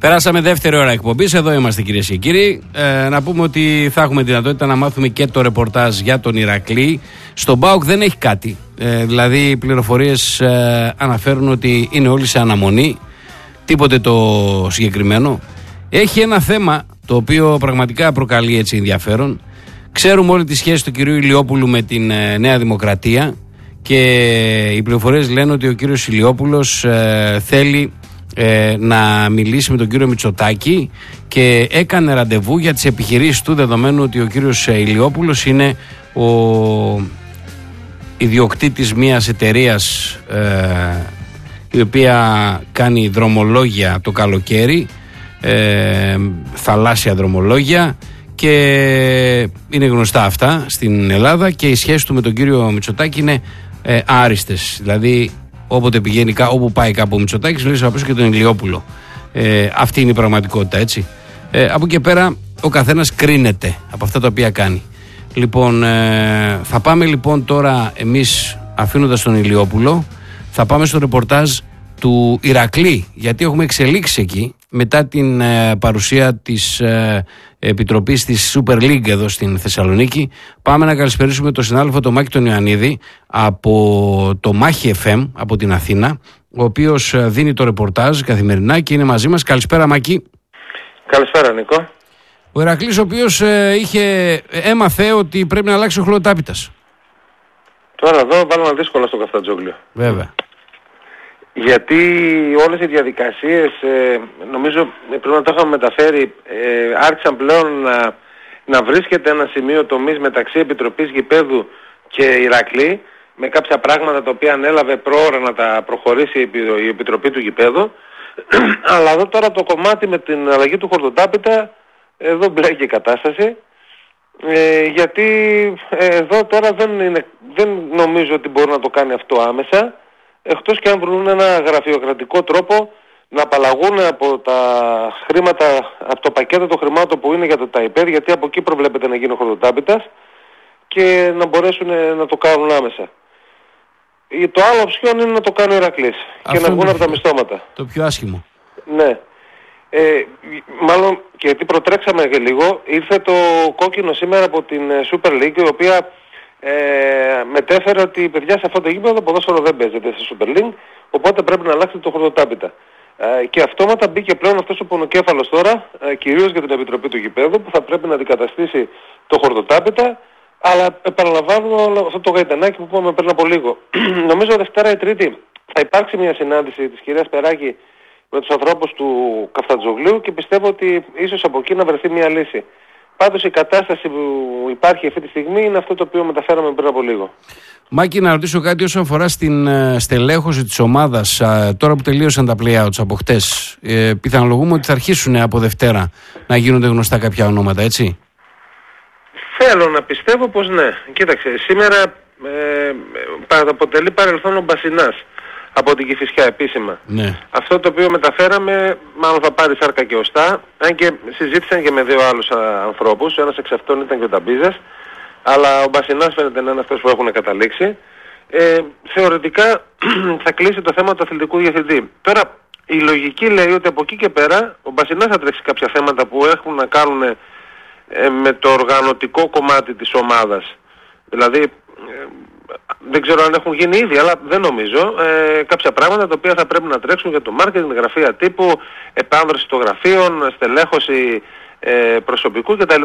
Περάσαμε δεύτερη ώρα εκπομπής. Εδώ είμαστε, κυρίες και κύριοι. Να πούμε ότι θα έχουμε δυνατότητα να μάθουμε και το ρεπορτάζ για τον Ηρακλή. Στον ΠΑΟΚ δεν έχει κάτι. Δηλαδή, οι πληροφορίες αναφέρουν ότι είναι όλοι σε αναμονή. Τίποτε το συγκεκριμένο. Έχει ένα θέμα το οποίο πραγματικά προκαλεί έτσι ενδιαφέρον. Ξέρουμε όλη τη σχέση του κυρίου Ηλιόπουλου με την Νέα Δημοκρατία και οι πληροφορίες λένε ότι ο κύριος Ηλιόπουλος θέλει να μιλήσει με τον κύριο Μητσοτάκη και έκανε ραντεβού για τις επιχειρήσεις του, δεδομένου ότι ο κύριος Ηλιόπουλος είναι ο ιδιοκτήτης μιας εταιρείας η οποία κάνει δρομολόγια το καλοκαίρι, θαλάσσια δρομολόγια, και είναι γνωστά αυτά στην Ελλάδα, και οι σχέσεις του με τον κύριο Μητσοτάκη είναι άριστες. Δηλαδή όποτε πηγαίνει, όπου πάει κάπου ο Μητσοτάκης, βλέπει απ' έξω και τον Ηλιόπουλο. Αυτή είναι η πραγματικότητα, έτσι. Από εκεί πέρα ο καθένας κρίνεται από αυτά τα οποία κάνει. Λοιπόν, θα πάμε λοιπόν τώρα εμείς, αφήνοντας τον Ηλιόπουλο, θα πάμε στο ρεπορτάζ του Ηρακλή, γιατί έχουμε εξελίξει εκεί μετά την παρουσία της Επιτροπής της Super League εδώ στην Θεσσαλονίκη. Πάμε να καλησπερίσουμε τον συνάδελφο τον Μάκη τον Ιωαννίδη από το Μάχη FM από την Αθήνα, ο οποίος δίνει το ρεπορτάζ καθημερινά και είναι μαζί μας. Καλησπέρα, Μάκη. Καλησπέρα, Νίκο. Ο Ηρακλής, ο οποίος έμαθε ότι πρέπει να αλλάξει ο χλωτάπητας. Τώρα εδώ βάλουμε δύσκολα στο Καφτατζόγλιο. Βέβαια. Γιατί όλες οι διαδικασίες, νομίζω πρέπει να το είχαμε μεταφέρει, άρχισαν πλέον να βρίσκεται ένα σημείο τομής μεταξύ Επιτροπής Γηπέδου και Ηρακλή, με κάποια πράγματα τα οποία ανέλαβε πρόωρα να τα προχωρήσει η Επιτροπή του Γηπέδου. Αλλά εδώ τώρα το κομμάτι με την αλλαγή του χορτοτάπητα, εδώ μπλέκει η κατάσταση. Γιατί εδώ τώρα δεν νομίζω ότι μπορεί να το κάνει αυτό άμεσα, εκτός και αν βρουν ένα γραφειοκρατικό τρόπο να απαλλαγούν από τα χρήματα, από το πακέτο των χρημάτων που είναι για το ΤΑΙΠΕΔ, γιατί από εκεί προβλέπεται να γίνει ο χορτοτάπητας, και να μπορέσουν να το κάνουν άμεσα. Το άλλο οψιόν είναι να το κάνει ο Ηρακλής και να βγουν από τα μισθώματα. Το πιο άσχημο. Ναι. Μάλλον, και γιατί προτρέξαμε και λίγο, ήρθε το κόκκινο σήμερα από την Super League, η οποία μετέφερε ότι παιδιά, σε αυτό το γήπεδο το ποδόσφαιρο δεν παίζεται στη Super League, οπότε πρέπει να αλλάξετε το χορτοτάπητα. Και αυτόματα μπήκε πλέον αυτός ο πονοκέφαλος τώρα, κυρίως για την Επιτροπή του Γηπέδου, που θα πρέπει να αντικαταστήσει το χορτοτάπητα. Αλλά επαναλαμβάνω όλο αυτό το γαϊτανάκι που είπαμε πριν από λίγο. Νομίζω Δευτέρα ή Τρίτη θα υπάρξει μια συνάντηση της κυρίας Περάκη με τους ανθρώπους του Καφτατζογλίου και πιστεύω ότι ίσως από εκεί να βρεθεί μια λύση. Πάντως η κατάσταση που υπάρχει αυτή τη στιγμή είναι αυτό το οποίο μεταφέραμε πριν από λίγο. Μάκη, να ρωτήσω κάτι όσον αφορά στην στελέχωση της ομάδας. Τώρα που τελείωσαν τα play-outs από χτες, πιθανολογούμε ότι θα αρχίσουν από Δευτέρα να γίνονται γνωστά κάποια ονόματα, έτσι? Θέλω να πιστεύω πως ναι. Κοίταξε, σήμερα αποτελεί παρελθόν ο Μπασινάς από την Κηφισιά επίσημα. Ναι. Αυτό το οποίο μεταφέραμε μάλλον θα πάρει σάρκα και οστά, αν και συζήτησαν και με δύο άλλους ανθρώπους, ένας εξ αυτών ήταν και ο Ταμπίζας, αλλά ο Μπασινάς φαίνεται να είναι αυτός που έχουν καταλήξει. Θεωρητικά θα κλείσει το θέμα του αθλητικού διευθυντή. Τώρα η λογική λέει ότι από εκεί και πέρα ο Μπασινάς θα τρέξει κάποια θέματα που έχουν να κάνουν με το οργανωτικό κομμάτι της ομάδας. Δηλαδή δεν ξέρω αν έχουν γίνει ήδη, αλλά δεν νομίζω. Κάποια πράγματα τα οποία θα πρέπει να τρέξουν για το marketing, γραφεία τύπου, επάνδρωση των γραφείων, στελέχωση προσωπικού κτλ.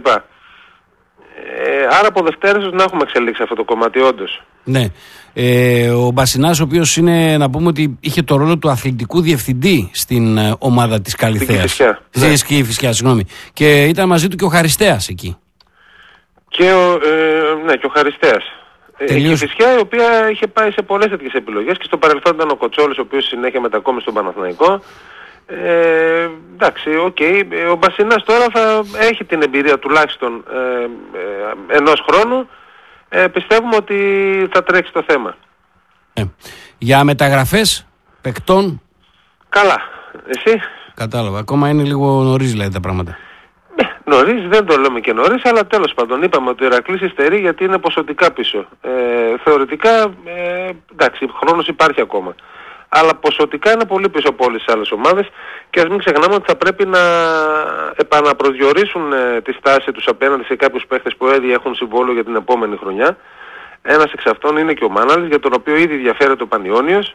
Άρα από Δευτέρα να έχουμε εξελίξει αυτό το κομμάτι όντως. Ναι. Ο Μπασινάς, ο οποίος είναι, να πούμε ότι είχε το ρόλο του αθλητικού διευθυντή στην ομάδα της Καλιθέας. Στην Κηφισιά, συγγνώμη. Και ήταν μαζί του και ο Χαριστέας εκεί. Και ο Χαριστέας. Η Κηφισιά, η οποία είχε πάει σε πολλές τέτοιες επιλογές, και στο παρελθόν ήταν ο Κοτσόλης, ο οποίος συνέχεια μετακόμισε στον Παναθηναϊκό. Εντάξει, ο Μπασινάς τώρα θα έχει την εμπειρία τουλάχιστον ενός χρόνου. Πιστεύουμε ότι θα τρέξει το θέμα. Για μεταγραφές παικτών. Καλά. Εσύ? Κατάλαβα. Ακόμα είναι λίγο νωρίς, δηλαδή, τα πράγματα. Νωρίς, δεν το λέμε και νωρίς, αλλά τέλος πάντων είπαμε ότι ο Ηρακλής υστερεί γιατί είναι ποσοτικά πίσω. Θεωρητικά, εντάξει, χρόνος υπάρχει ακόμα. αλλά ποσοτικά είναι πολύ πίσω από όλες τις άλλες ομάδες και ας μην ξεχνάμε ότι θα πρέπει να επαναπροσδιορίσουν τη στάση τους απέναντι σε κάποιους παίχτες που ήδη έχουν συμβόλαιο για την επόμενη χρονιά. Ένας εξ αυτών είναι και ο Μάναλης, για τον οποίο ήδη διαφέρεται ο Πανιώνιος.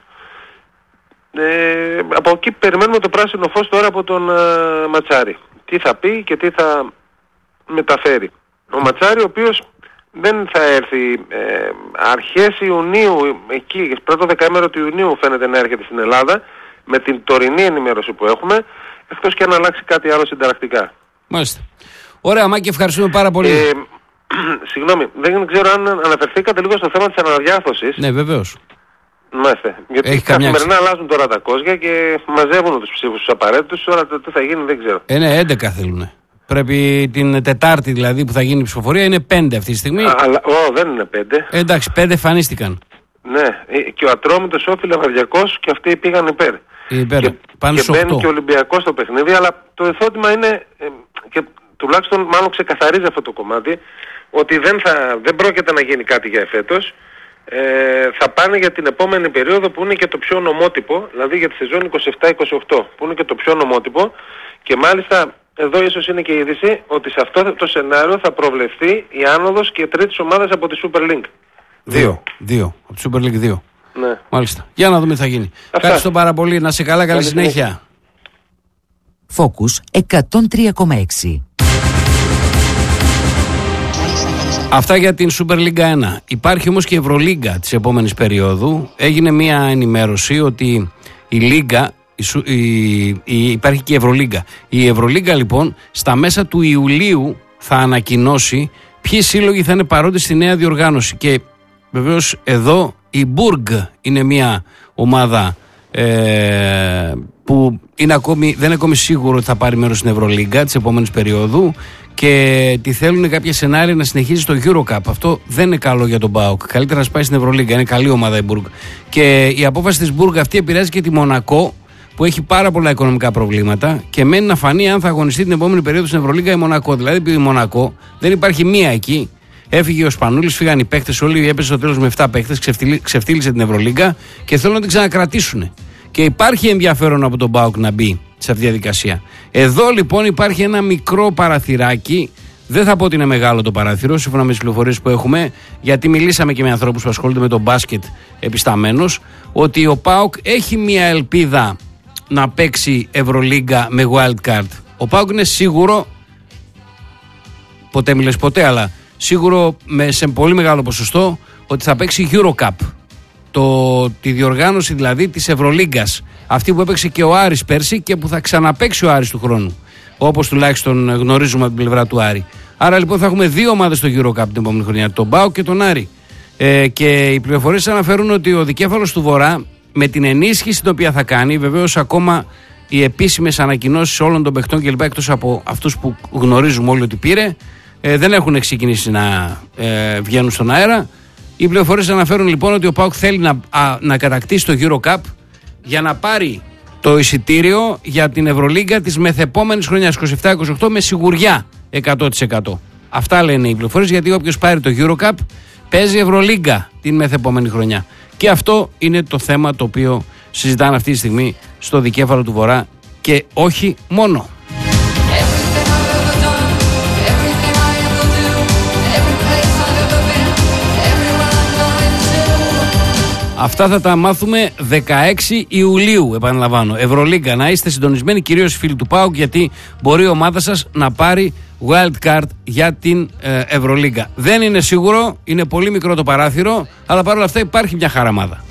Από εκεί περιμένουμε το πράσινο φως τώρα από τον Ματσάρη. Τι θα πει και τι θα μεταφέρει. Ο Ματσάρη, ο οποίος δεν θα έρθει αρχές Ιουνίου, εκεί, πρώτο δεκαήμερο του Ιουνίου φαίνεται να έρχεται στην Ελλάδα, με την τωρινή ενημέρωση που έχουμε, εκτός και αν αλλάξει κάτι άλλο συνταρακτικά. Μάλιστα. Ωραία, Μάκη, ευχαριστούμε πάρα πολύ. Συγγνώμη, δεν ξέρω αν αναφερθήκατε λίγο στο θέμα της αναδιάρθρωσης. Ναι, βεβαίως. Μάλιστα. Γιατί καθημερινά αλλάζουν τώρα τα κόζια και μαζεύουν τους ψήφους τους απαραίτητους. Τώρα τι θα γίνει δεν ξέρω. Ναι, 11 θέλουνε. Πρέπει την Τετάρτη δηλαδή που θα γίνει η ψηφοφορία, είναι 5 αυτή τη στιγμή. Αλλά δεν είναι 5. Εντάξει, 5 εμφανίστηκαν. Ναι, και ο Ατρόμητος, ο Φιλαβαδιακός και αυτοί πήγαν υπέρ. Και μπαίνει και ο Ολυμπιακός στο παιχνίδι, αλλά το εθότημα είναι, και τουλάχιστον μάλλον ξεκαθαρίζει αυτό το κομμάτι, ότι δεν πρόκειται να γίνει κάτι για εφέτος. Θα πάνε για την επόμενη περίοδο που είναι και το πιο νομότυπο, δηλαδή για τη σεζόν 27-28, που είναι και το πιο νομότυπο, και μάλιστα εδώ ίσως είναι και η είδηση ότι σε αυτό το σενάριο θα προβλεφθεί η άνοδος και τρίτης ομάδας από τη Super League. Δύο. Από τη Super League 2. Ναι. Μάλιστα. Για να δούμε τι θα γίνει. Ευχαριστώ πάρα πολύ. Να σε καλά, καλή συνέχεια. Focus 103,6. Αυτά για την Super League 1. Υπάρχει όμως και η Ευρωλίγκα της επόμενης περίοδου. Έγινε μια ενημέρωση ότι η Λίγκα, υπάρχει και η Ευρωλίγκα. Η Ευρωλίγκα λοιπόν στα μέσα του Ιουλίου θα ανακοινώσει ποιοι σύλλογοι θα είναι παρόντες στη νέα διοργάνωση. Και βεβαίως εδώ η Μπουργκ είναι μια ομάδα που δεν είναι ακόμη σίγουρο ότι θα πάρει μέρος στην Ευρωλίγκα της επόμενης περίοδου και τη θέλουν κάποια σενάρια να συνεχίσει στο EuroCup. Αυτό δεν είναι καλό για τον ΠΑΟΚ. Καλύτερα να σπάει στην Ευρωλίγκα. Είναι καλή ομάδα η Μπουργκ. Και η απόφαση της Μπουργκ αυτή επηρεάζει και τη Μονακό, που έχει πάρα πολλά οικονομικά προβλήματα και μένει να φανεί αν θα αγωνιστεί την επόμενη περίοδο στην Ευρωλίγκα η Μονακό. Δηλαδή η Μονακό δεν υπάρχει μία εκεί. Έφυγε ο Σπανούλης, φύγαν οι παίκτες, όλοι έπεσε στο τέλος με 7 παίκτες, ξεφτύλισε την Ευρωλίγκα και θέλουν να την ξανακρατήσουν. Και υπάρχει ενδιαφέρον από τον ΠΑΟΚ να μπει σε αυτή τη διαδικασία. Εδώ λοιπόν υπάρχει ένα μικρό παραθυράκι. Δεν θα πω ότι είναι μεγάλο το παράθυρο, σύμφωνα με τις πληροφορίες που έχουμε, γιατί μιλήσαμε και με ανθρώπους που ασχολούνται με το μπάσκετ επισταμένος, ότι ο ΠΑΟΚ έχει μια ελπίδα να παίξει Ευρωλίγκα με wild card. Ο ΠΑΟΚ είναι σίγουρο, ποτέ μιλες ποτέ, αλλά σίγουρο σε πολύ μεγάλο ποσοστό ότι θα παίξει EuroCup. Τη διοργάνωση δηλαδή της Ευρωλίγκας. Αυτή που έπαιξε και ο Άρης πέρσι και που θα ξαναπαίξει ο Άρης του χρόνου. Όπως τουλάχιστον γνωρίζουμε από την πλευρά του Άρη. Άρα λοιπόν θα έχουμε δύο ομάδες στο EuroCup την επόμενη χρονιά, τον ΠΑΟΚ και τον Άρη. Και οι πληροφορίες αναφέρουν ότι ο δικέφαλος του Βορρά, με την ενίσχυση την οποία θα κάνει, βεβαίως ακόμα οι επίσημες ανακοινώσεις όλων των παιχτών κλπ. Εκτός από αυτούς που γνωρίζουμε όλοι ότι πήρε, δεν έχουν ξεκινήσει να βγαίνουν στον αέρα. Οι πληροφορίες αναφέρουν λοιπόν ότι ο ΠΑΟΚ θέλει να κατακτήσει το EuroCup για να πάρει το εισιτήριο για την Ευρωλίγκα της μεθεπόμενης χρονιάς 27-28 με σιγουριά 100%. Αυτά λένε οι πληροφορίες, γιατί όποιος πάρει το EuroCup παίζει Ευρωλίγκα την μεθεπόμενη χρονιά. Και αυτό είναι το θέμα το οποίο συζητάνε αυτή τη στιγμή στο δικέφαλο του Βορρά και όχι μόνο. Αυτά θα τα μάθουμε 16 Ιουλίου, επαναλαμβάνω. Ευρωλίγκα, να είστε συντονισμένοι, κυρίως φίλοι του ΠΑΟΚ, γιατί μπορεί η ομάδα σας να πάρει wild card για την Ευρωλίγκα. Δεν είναι σίγουρο, είναι πολύ μικρό το παράθυρο, αλλά παρόλα αυτά υπάρχει μια χαραμάδα.